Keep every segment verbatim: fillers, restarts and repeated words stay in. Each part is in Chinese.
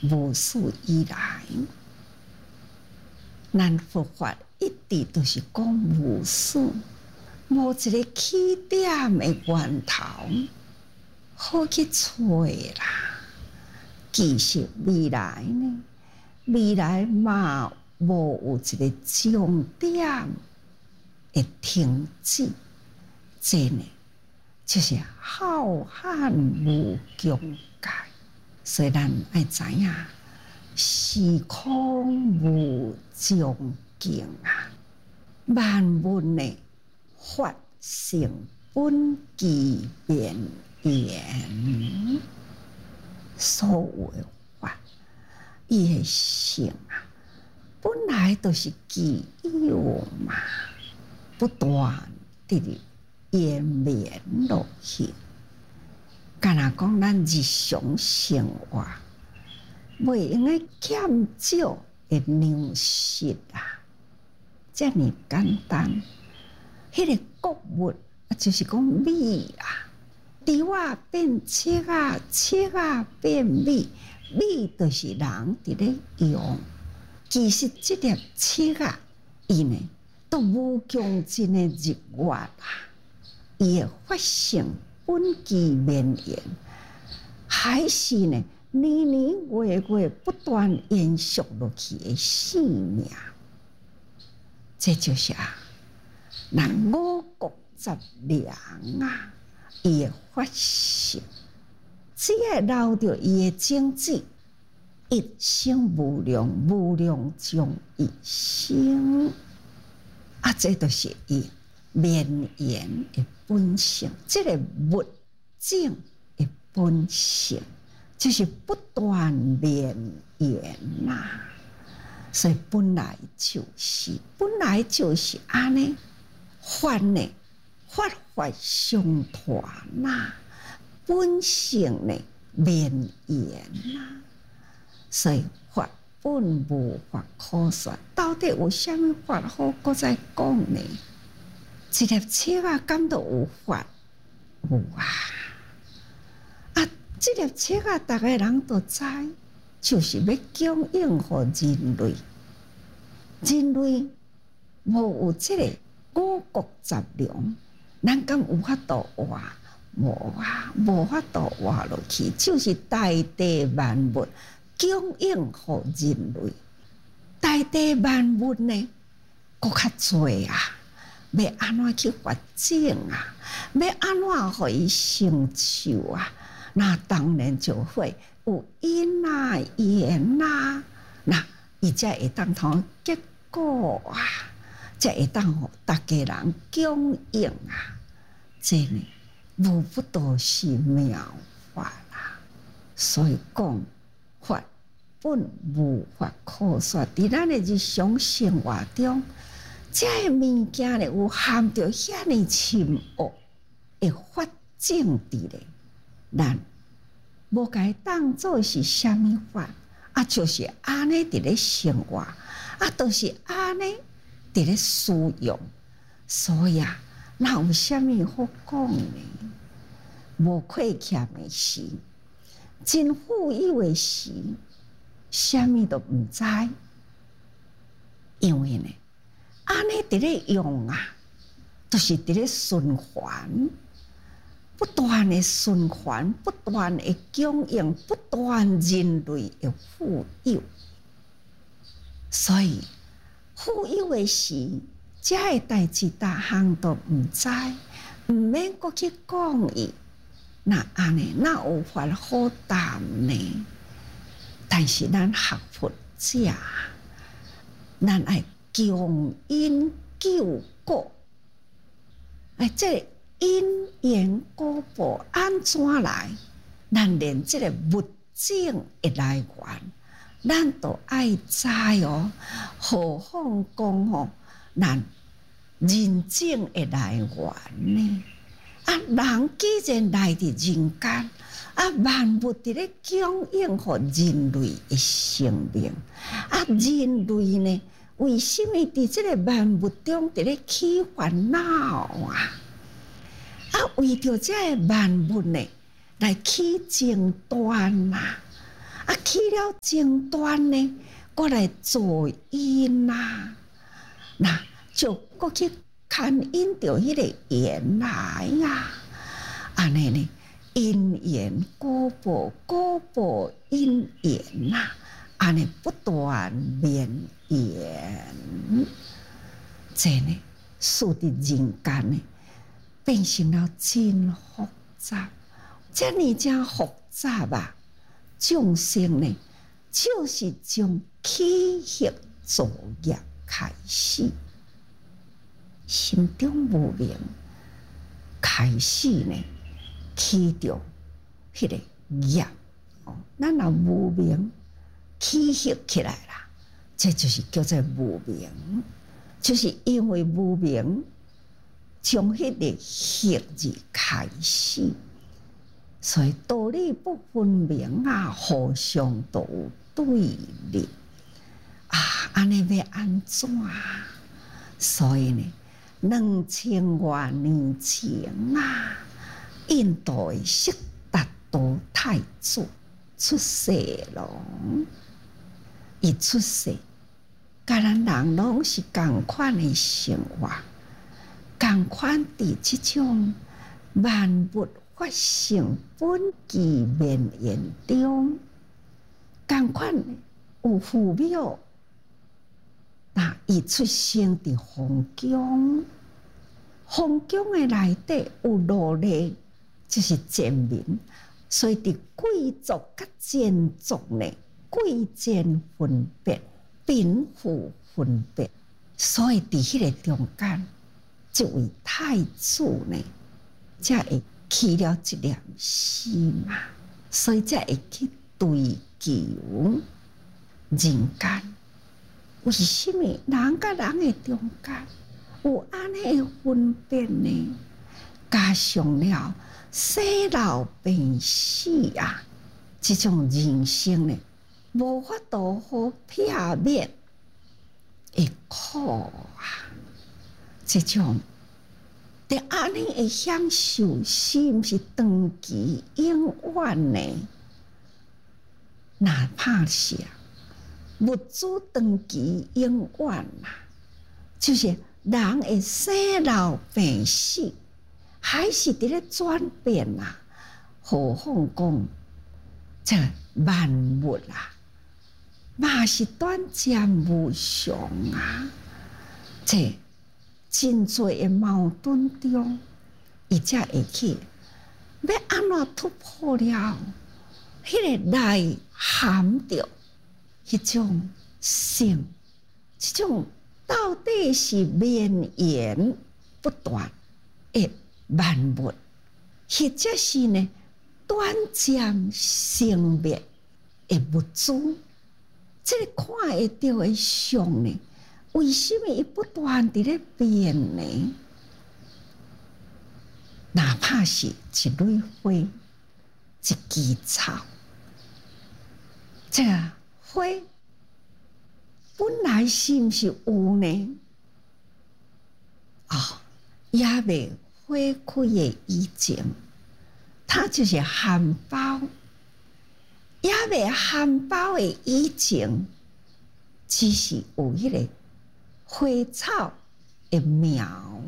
无始以来，咱佛法一直都是讲无始，无一个起点的源头，好去找啦。其实未来呢，未来嘛无有一个终点的停止，这呢就是浩瀚无穷界。所以咱爱知影，时空无终境啊！万物的法性本具变缘，所有的法，伊的性啊，本来都是具有嘛，不断地延绵落去。敢若讲咱日常生活，袂用个减少的粮食啊，遮尔简单。迄、那个谷物就是讲米啊，猪啊变切啊，切啊变米，米就是人伫咧用。其实即粒切啊，伊呢都无穷尽的日月啊，伊的发性本具绵延，还是呢年年月月不断延续落去的生命。这就是啊，咱五谷杂粮啊，伊的发性，只要留着伊的种子，一生无量，无量中一生啊，这就是伊绵延的本性。这个物种的本性就是不断绵延呐，所以本来就是，本来就是安尼。法呢，法法相传呐，本性呢绵延呐，所以法本无法可说。到底有啥物法好搁再讲呢？一粒切啊，敢都有法？有啊！啊，这粒切啊，大家人都知，就是要供应给人类。人类无有这个五谷杂粮，咱敢有法度活？无啊，无法度活落去，就是大地万物供应给人类。大地万物呢，搁较侪啊！要安怎去发展啊？要安怎互伊成就啊？那当然就会有因啊、缘啊，那伊才会当通结果啊，才会当互大家人供应啊。这呢，无不都是妙法啦。所以讲法本无法可说，伫咱的日常生活中。这个物件呢，有含着遐尼深奥的法境伫咧，咱无该当做是虾米法啊，就是安尼伫咧生活啊，都是安尼伫咧使用，所以啊，哪有虾米好讲呢？无亏欠的时，真富有的时，虾米都毋知，因为呢。安尼伫咧用啊，都、就是伫咧循环，不断的循环，不断的供应，不断人类的富有。所以富有的时，这个代志大项都毋知，毋免搁去讲伊。那安尼，哪有法好谈呢？但是咱学佛者，咱爱。供因救果，哎，这因缘果报安怎来？咱连这个物种的来源，咱都爱知哦。何况讲哦，咱人种的来源呢？啊，人既然来伫人间，啊，万物伫咧供应互人类的生命，啊，人类呢？为什么伫这个万物中伫咧起烦恼啊？啊，为着这个万物呢来起争端呐！啊， 啊，起了前端呢，过来做因呐，那就过去牵引着迄个缘来呀，安尼呢，因缘果报，果报因缘呐，安尼不断绵延，这呢，使得人间呢变成了真复杂，这呢真复杂啊！众生呢，就是从起心作业开始，心中无明，开始呢起着迄个业。哦，咱若无明起习起来啦，这就是叫做无明，就是因为无明，从迄个习字开始。所以道理不分明啊，互相都有对立啊，安尼要安怎啊？所以呢，两千多年前啊，印度的悉达多太子出世咯。伊出世，甲咱人拢是共款的生活，共款伫即种万物发生本具绵延中，共款有父母，那伊出生伫皇宫，皇宫的内底有奴隶，就是贱民，所以伫贵族甲贱族呢，贵贱分别，贫富分别，所以伫迄个中间，这位太子呢，才会起了一粒心啊，所以才会去追求人间。为什么人甲人的中间有安尼的分别呢？加上了生老病死啊，这种人生呢，无法度好避免的苦啊，这种。但安尼会享受，是毋是长期永远呢？哪怕是啊，物质长期永远啊，就是人的生老病死，还是伫咧转变啊。何况讲这万物啊，嘛是短暂无常啊，这。真多的矛盾中，伊才会去要安怎突破了？迄个内含着迄种性，这种到底是绵延不断的万物，或者是呢短暂生灭的物质？这个看会到的相呢？为什么伊不断伫咧变呢？哪怕是一蕊花、一枝草，这个花本来是毋是有呢？哦，也未花开的以前，它就是含苞；也未含苞的以前，只是有迄个。花草的苗，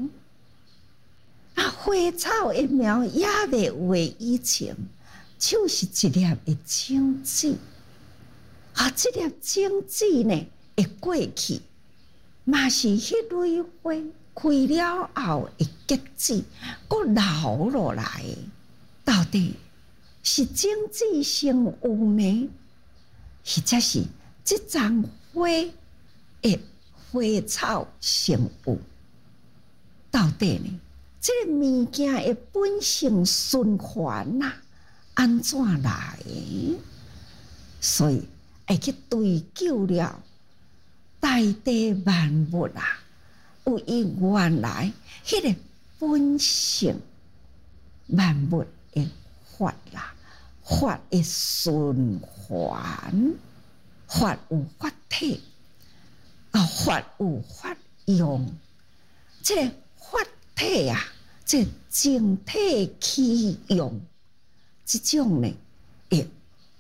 啊，花草的苗也未有的以前，就是一粒的种子。啊，这粒种子呢，会过去，嘛是迄蕊花开了后的结子，搁留落来。到底是种子先有呢，或者是这丛花的？花草生有，到底呢？这个物件的本性循环呐、啊，安怎来？所以会去追究了大地万物啊，有伊原来迄个本性，万物的法啦，法的循环，法有法体。啊，法有法用，这个法体啊，这个整体起用，这种呢，会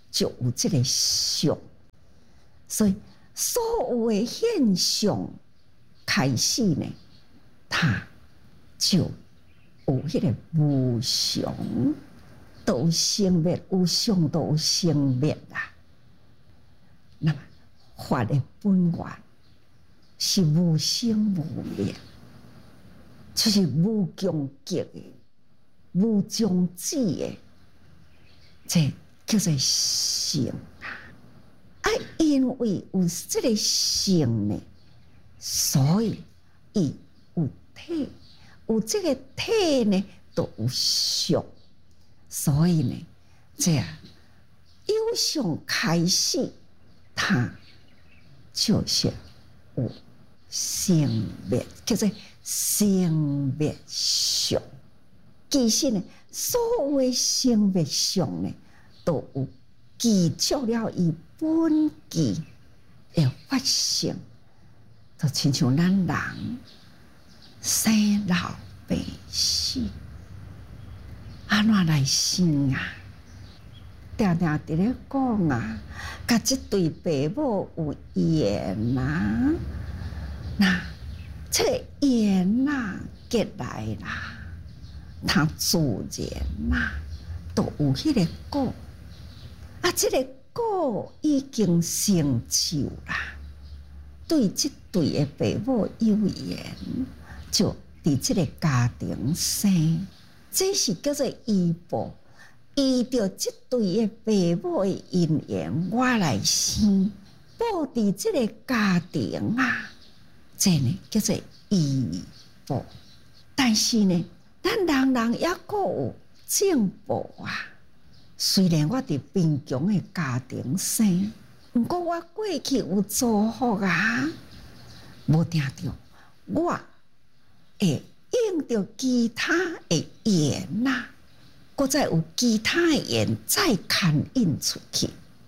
就有这个相。所以所有的现象开始呢，它就有迄个无常，都有生灭，有相都有生灭啦。那么法的本源是无生无灭，就是无穷极的、无终止的，这叫做性啊！啊，因为有这个性呢，所以伊有体，有这个体呢，都有相，所以呢，这样有相开始，它就是有生灭，叫做生灭相。其实呢，所有的生灭相呢，都有记住了伊本质的发生，就亲像咱人生老病死，安怎来生啊？定定伫咧讲啊，甲即对爸母有缘啊，那这个缘啊结来啦，它自然啦，都有迄个果。啊，这个果已经成就啦，对即对的爸母有缘，就伫即个家庭生，这是叫做依报。依着即对的爸母的因缘，我来生，报伫即个家庭啊，这呢叫做依报。但是呢，咱人人也各有正报啊。虽然我伫贫穷的家庭生，不过我过去有祝福啊，无定着我会用着其他的缘呐。搁再有其他的缘再牵引出去，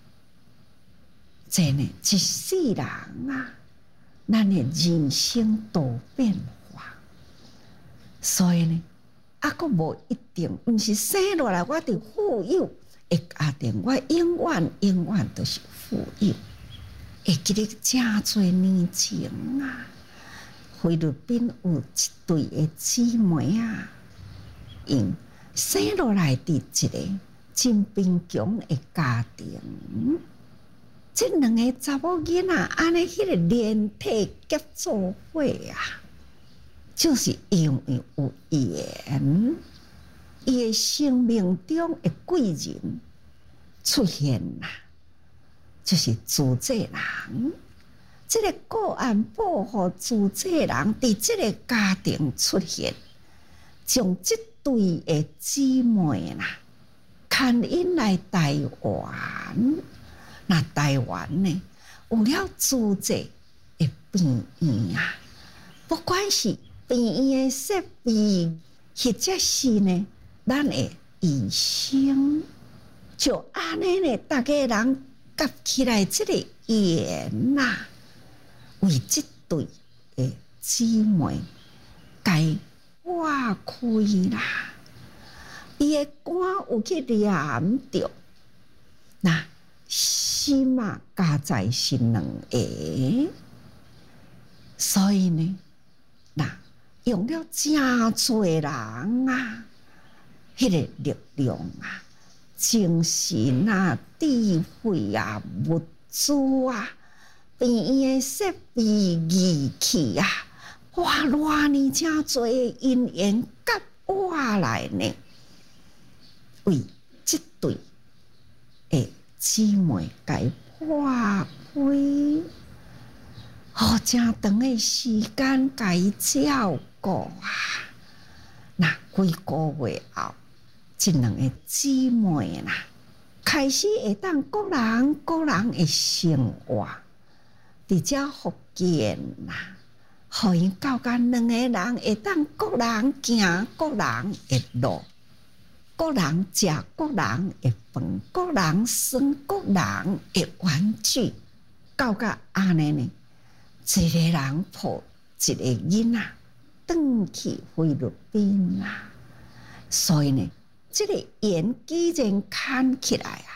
这呢一世人啊，咱的人生多变化，所以呢，啊，搁无一定，毋是生落来我伫富有的家庭，我永远永远都是富有。会记得真侪年前啊，菲律宾有一对的姊妹啊，因生落来伫一个真贫穷的家庭，这两个查某囡仔安尼迄个连体结做伙啊，就是因为有缘，伊的生命中的贵人出现啦，就是主治人。这个个案保护主治人伫这个家庭出现，将这对的姊妹啦，牵引来台湾。那台湾呢，有了主治的病院啊，不管是病院的设备，或者是呢，咱的医生，就安尼呢，大家人夹起来这个缘呐，为这对的姊妹该化开啦，伊的肝有去念着，那心啊加在是两个，所以呢，那用了真多人啊，迄、那个力量啊、精神啊、智慧啊、物资啊、病院的设备仪器啊。哇！偌尼真多因缘夹我来呢，为这对诶姊妹该破开，好真长的时间该照顾啊。那几个月后，这两个姊妹啦，开始会当各人各人的生活，伫遮福建啦。互因教甲两个人会当各人行各人的路，各人食各人的饭，各人耍各人的玩具，教甲安尼呢，一个人抱一个囡仔，转去菲律宾啦。所以呢，这个缘既然牵起来啊，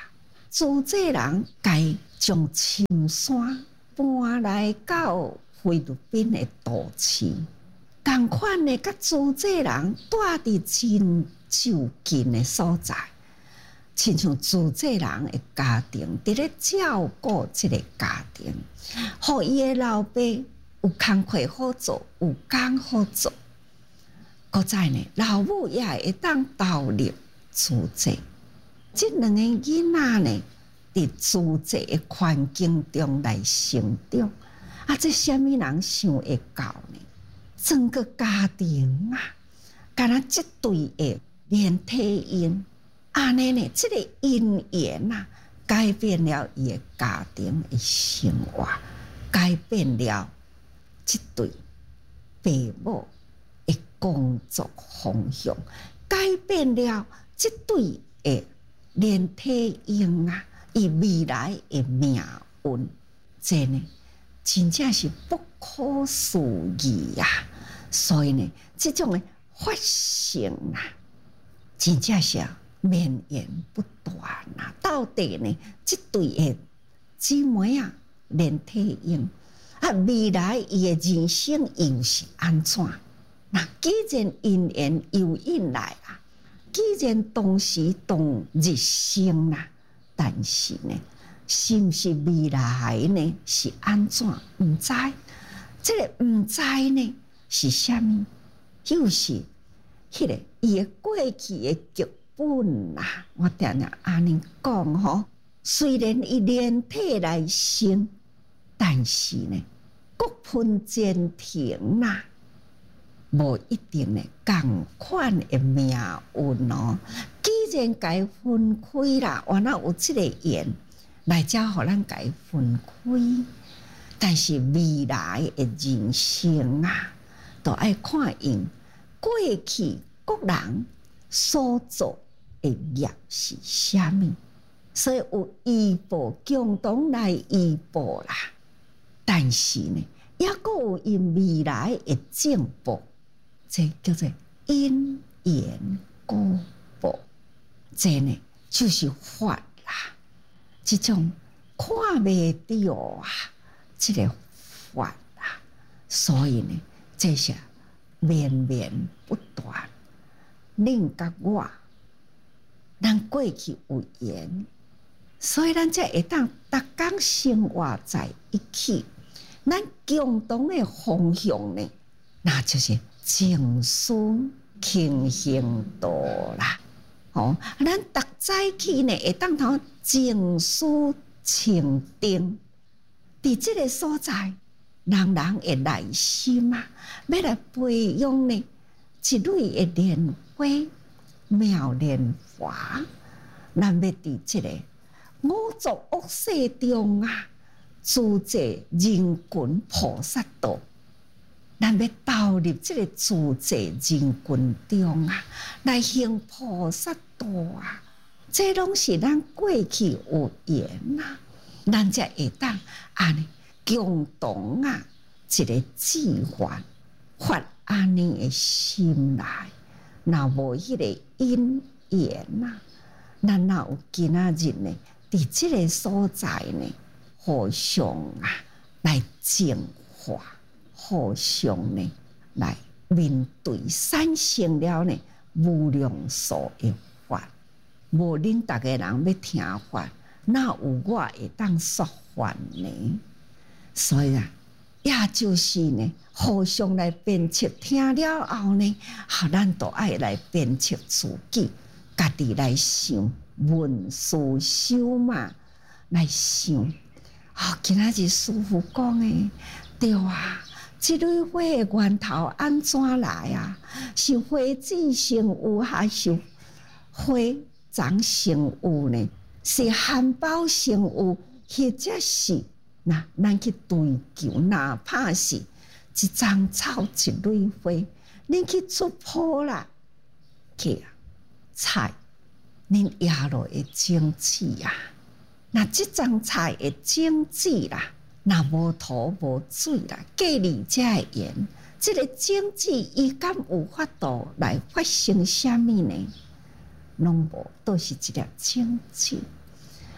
自济人该将深山搬来到菲律宾的都市，同款的，甲自济人住伫真就近的所在，亲像自济人的家庭，伫咧照顾即个家庭，互伊的老爸有工课好做，有工好做。搁再呢，老母也会当投入自济。即两个囡仔呢，伫自济的环境中来成长。啊，这什么人想会到呢？整个家庭啊，敢若即对的连体婴，安尼呢，即、这个姻缘啊，改变了伊的家庭的生活，改变了即对父母的工作方向，改变了即对的连体婴啊，伊未来的命运，真呢，真正是不可思议啊！所以呢，这种的发生啊，真正是绵延不断啊！到底呢，这对的姊妹啊，连体婴啊，未来伊的人生又是安怎？那既然因缘又引来啦，既然当时当日生啦，但是呢，是毋是未来呢？是安怎？毋知，这个毋知呢？是啥物？就是迄个伊个过去的剧本啊！我定定安尼讲吼，虽然伊连体来生，但是呢，各分前庭啦，无一定呢共款的命运哦。既然该分开啦，原来有即个缘来遮，互咱该分开，但是未来的人生啊，都爱看因过去各人所做的业是啥物，所以有依报共同来依报啦。但是呢，也阁有因未来的进步，这叫做因缘果报。这呢就是法啦，这种看袂到啊，这个法啦，所以呢，这是绵绵不断。恁甲我，咱过去有缘，所以咱才会当逐工生活在一起。咱共同的方向呢，那就是情思轻行道啦。哦，咱逐早起呢，会当通情思清定，伫即个所在，人人的内心啊，要来培养呢一蕊的莲花妙莲华，咱要伫即个五浊恶世中啊，自济人群菩萨道。咱要投入这个自济人群中啊，来行菩萨道啊，这拢是咱过去有缘啊，咱才会当安尼共同啊一个志愿发安尼的心来，若无迄个因缘啊，咱哪有今仔日呢？伫这个所在呢，互相啊来净化。互相呢来面对，产生了呢无量数的法。无恁逐个人要听法，哪有我会当说法呢？所以啊，也就是呢，互相来鞭策，听了后呢，好，咱都爱来鞭策自己，家己来想闻思修嘛，来想。哦，今仔日师父讲的对啊。这蕊花的源头安怎来啊？是花籽生有还是花长生有呢？是含苞生有，或者是那咱去追求，哪怕是一丛草、一蕊花，恁去出破啦，去啊，菜，恁压落的种子啊，那这丛菜的种子啦。若无土无水啦，隔离遮的缘，这个种子伊敢有法度来发生啥物呢？拢无，都是一粒种子。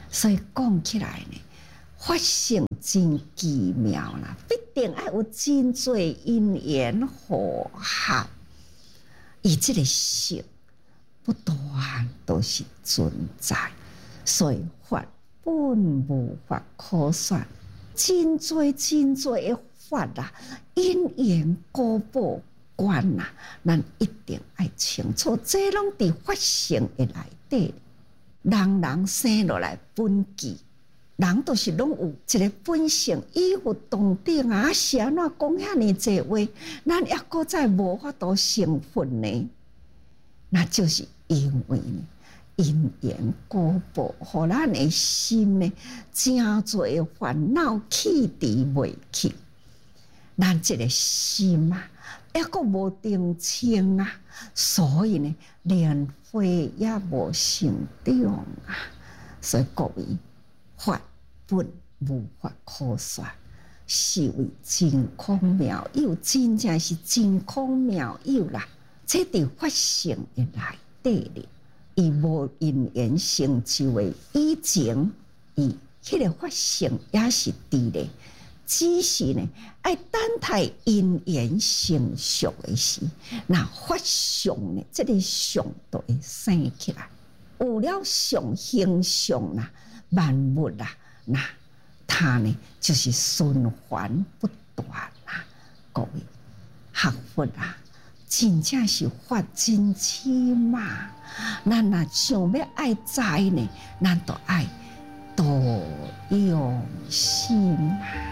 所以讲起来呢，法性真奇妙啦，必定要有真多因缘和合，伊这个性不断都是存在，所以法本无法可说，真多真多的法啦，因缘果报观啦，咱一定要清楚，这拢伫法性的内底。人人生落来本具，人都是拢有一个本性，依佛同顶啊，是安怎讲遐尼济话，咱抑搁再无法度成佛呢？那就是因为呢，因缘果报，互咱的心呢，真侪烦恼起伫未去，咱这个心啊，抑搁无定清啊，所以呢，连花也无成长啊。所以各位，法本无法可说，是为真空妙有，真正是真空妙有啦。这伫法性的内底咧，伊无因缘成就的以前，伊迄个法性也是伫咧。只是呢，爱等待因缘成熟的时，那法相呢，这个相都会生起来。有了相形象啦，万物啦，那它呢就是循环不断啦。各位学佛啊，真正是法真起嘛。咱若想要爱知呢，咱就爱多用心。